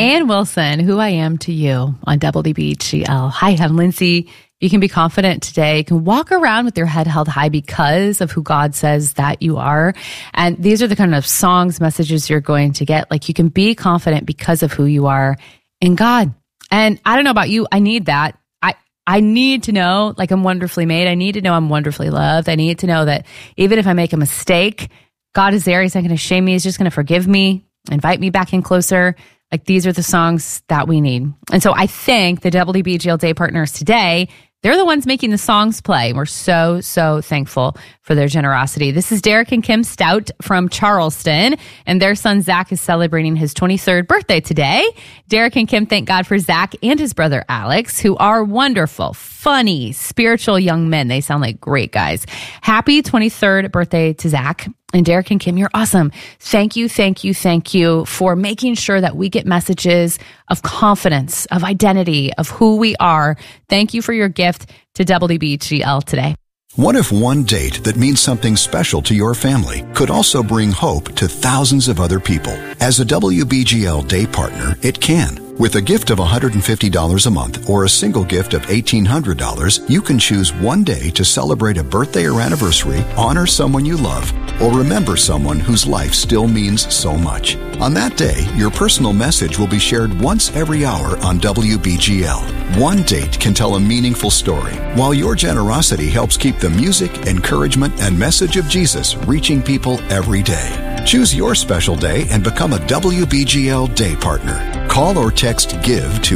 Ann Wilson, Who I Am to You on WBGL. Hi, I'm Lindsay. You can be confident today. You can walk around with your head held high because of who God says that you are. And these are the kind of songs, messages you're going to get. Like, you can be confident because of who you are in God. And I don't know about you, I need that. I need to know, like, I'm wonderfully made. I need to know I'm wonderfully loved. I need to know that even if I make a mistake, God is there. He's not going to shame me. He's just going to forgive me, invite me back in closer. Like, these are the songs that we need. And so I think the WBGL Day Partners today, they're the ones making the songs play. We're so, so thankful for their generosity. This is Derek and Kim Stout from Charleston, and their son Zach is celebrating his 23rd birthday today. Derek and Kim thank God for Zach and his brother Alex, who are wonderful, funny, spiritual young men. They sound like great guys. Happy 23rd birthday to Zach. And Derek and Kim, you're awesome. Thank you, thank you, thank you for making sure that we get messages of confidence, of identity, of who we are. Thank you for your gift to WBGL today. What if one date that means something special to your family could also bring hope to thousands of other people? As a WBGL Day Partner, it can. With a gift of $150 a month or a single gift of $1,800, you can choose one day to celebrate a birthday or anniversary, honor someone you love, or remember someone whose life still means so much. On that day, your personal message will be shared once every hour on WBGL. One date can tell a meaningful story, while your generosity helps keep the music, encouragement, and message of Jesus reaching people every day. Choose your special day and become a WBGL Day Partner. Call or text GIVE to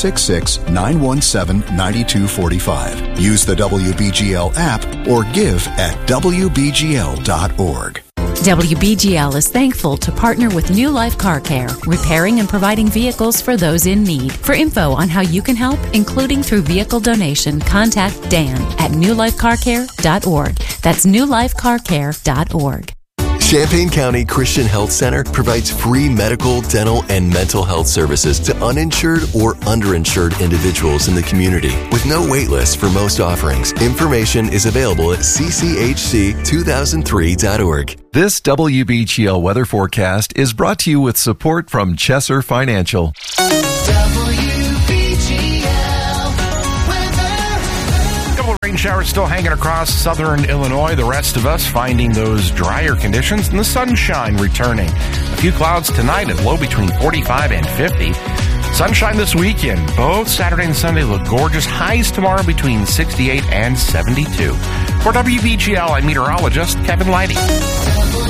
866-917-9245. Use the WBGL app or give at WBGL.org. WBGL is thankful to partner with New Life Car Care, repairing and providing vehicles for those in need. For info on how you can help, including through vehicle donation, contact Dan at newlifecarcare.org. That's newlifecarcare.org. Champaign County Christian Health Center provides free medical, dental, and mental health services to uninsured or underinsured individuals in the community with no wait list for most offerings. Information is available at cchc2003.org. This WBGL weather forecast is brought to you with support from Chesser Financial. Rain showers still hanging across southern Illinois. The rest of us finding those drier conditions and the sunshine returning. A few clouds tonight at low between 45 and 50. Sunshine this weekend. Both Saturday and Sunday look gorgeous. Highs tomorrow between 68 and 72. For WBGL, I'm meteorologist Kevin Leidy.